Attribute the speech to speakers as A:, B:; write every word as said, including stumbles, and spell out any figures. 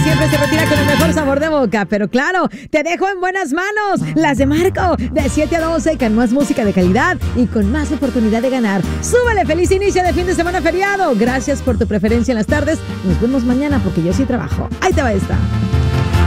A: siempre se retira con el mejor sabor de boca. Pero claro, te dejo en buenas manos. Las de Marco, de siete a doce, con más música de calidad y con más oportunidad de ganar. Súbele, feliz inicio de fin de semana feriado. Gracias por tu preferencia en las tardes. Nos vemos mañana porque yo sí trabajo. Ahí te va esta.